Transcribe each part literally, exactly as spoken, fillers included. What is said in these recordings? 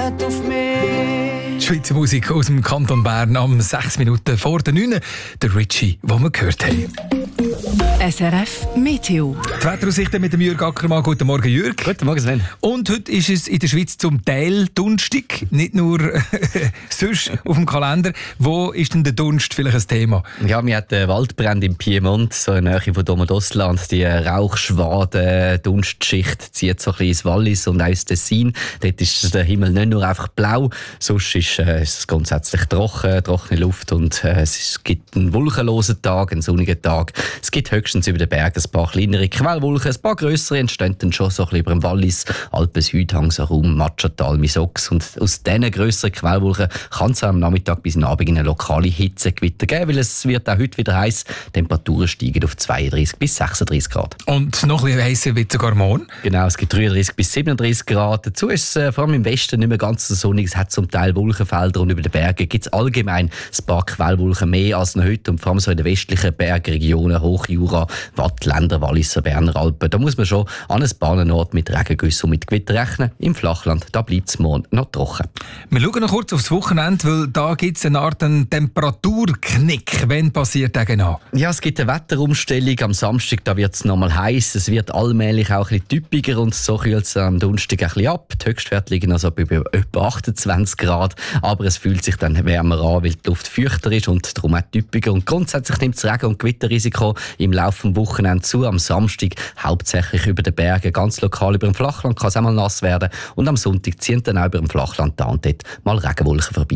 wartet auf mich. Die Schweizer Musik aus dem Kanton Bern am sechs Minuten vor der neun. Der Richie, den wir gehört haben. S R F Meteo. Die Wetteraussichten mit dem Jürg Ackermann. Guten Morgen, Jürg. Guten Morgen, Sven. Und heute ist es in der Schweiz zum Teil dunstig, nicht nur sonst auf dem Kalender. Wo ist denn der Dunst vielleicht ein Thema? Ja, wir hatten Waldbrände im Piemont, so in der Nähe von Domodosland. Die Rauchschwade, Dunstschicht zieht so ein bisschen ins Wallis und auch ins Tessin. Dort ist der Himmel nicht nur einfach blau, sonst ist äh, es grundsätzlich trocken, trockene Luft und äh, es gibt einen wolkenlosen Tag, einen sonnigen Tag. Es gibt höchstens über den Bergen ein paar kleinere Quellwolken, ein paar grössere entstehen dann schon so ein bisschen über dem Wallis, Alpen-Südhang, so rum, Matschatal, Misox. Und aus diesen grösseren Quellwolken kann es am Nachmittag bis Abend eine lokale Hitzegewitter geben, weil es wird auch heute wieder heiß. Temperaturen steigen auf zweiunddreißig bis sechsunddreißig Grad. Und noch ein bisschen heißer wird sogar morgen? Genau, es gibt dreiunddreißig bis siebenunddreißig Grad. Dazu ist es äh, vor allem im Westen nicht mehr ganz so sonnig. Es hat zum Teil Wolkenfelder und über den Bergen gibt es allgemein ein paar Quellwolken mehr als noch heute. Und vor allem so in den westlichen Bergregionen, Hochjura, Wattländer, Walliser, Berner Alpen. Da muss man schon an ein paar Orten mit Regengüssen und mit Gewitter rechnen. Im Flachland, da bleibt es morgen noch trocken. Wir schauen noch kurz aufs Wochenende, weil da gibt es eine Art einen Temperaturknick. Wann passiert der genau? Ja, es gibt eine Wetterumstellung. Am Samstag da wird es nochmal heiß. Es wird allmählich auch ein bisschen typischer und so kühlt es am Donnerstag ein bisschen ab. Die Höchstwerte liegen also bei etwa achtundzwanzig Grad. Aber es fühlt sich dann wärmer an, weil die Luft feuchter ist und darum auch typischer. Und grundsätzlich nimmt das Regen- und Gewitterrisiko im Laufe des Wochenende zu. Am Samstag hauptsächlich über den Bergen, ganz lokal über dem Flachland kann es auch mal nass werden. Und am Sonntag ziehen dann auch über dem Flachland da und dort mal Regenwolken vorbei.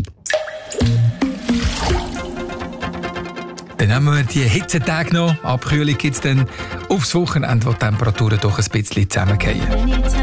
Dann haben wir die Hitzetage noch. Abkühlung gibt es dann aufs Wochenende, wo die Temperaturen doch ein bisschen zusammengehen.